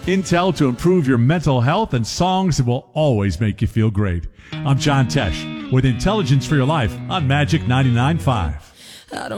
Intel to improve your mental health and songs that will always make you feel great. I'm John Tesh with Intelligence for Your Life on Magic 99.5. I don't